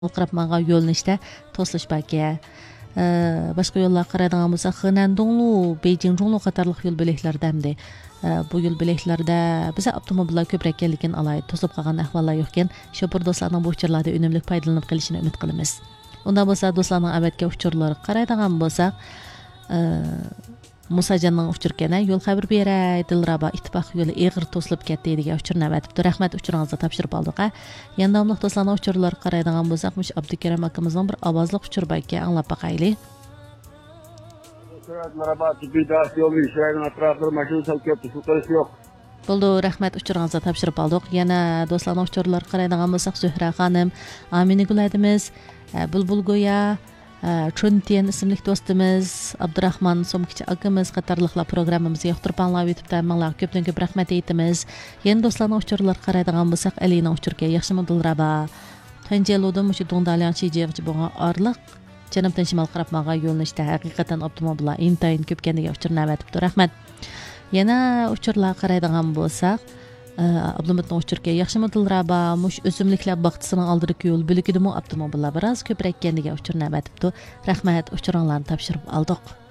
qarab manga yo'llanishda to'silish baki. Başqa yo'llar qaraydigan bo'lsak, Xinandonglu, Beijingzhonglu qatorliq yo'l beleklarda hamda bu yo'l beleklarda biza avtomobillar ko'proq ekanligini alayda to'sib qolgan ahvollar yo'q ekan. Shoför do'stlarning bu uchurlarda unumli foydalanib qilishini umid qilamiz. Unda bo'lsa do'stlarning abatga uchurlari qaraydigan bo'lsak, Musajanning uchurkana yo'l xabar beray Dilraba ittifoq yo'li eg'ir to'silib ketdi degan uchurni avatibdi. Rahmat, uchuringizga topshirib oldik. Yandamliq do'stlarning uchurlari qaraydigan bo'lsak, mush Abdukaram akamizning bir ovozliq uchur baki anglab baqaylik. Merhaba, tipida yo'l ishlaydigan atrofda mashina salkib tushirish yo'q. Bo'ldi, rahmat, uchuringizga topshirib oldik. Yana do'stlarning uchurlari qaraydigan bo'lsak, Zuhra xonim, Aminigul adimiz, Bulbul Goya, Chuntian ismli do'stimiz, Abdurahmon Somkichi akamiz qatorliqlar programmamizga yoqtirib anglab o'tibdi. Menlar ko'pdan ko'p rahmat aytamiz. Yana do'stlarning uchurlari qaraydigan bo'lsak, Alining uchurga yaxshimi Dilraba. Tanjelodim shu Dongdalyan chijig'i bo'lgan orliq janubdan shimol qarab menga yo'llanishda haqiqatan avtomobillar intayin ko'pkandiga uchurni avatibdi. Rahmat. Yana uchurlar qaraydigan bo'lsak, Abdumatning uchurga yaxshimi Dilraba, mush o'simliklar baqtisining oldidagi yo'l bo'ligidimi avtomobillar biroz ko'proq ekandiga uchurni avatibdi. Rahmat, uchuringlarni topshirib oldik.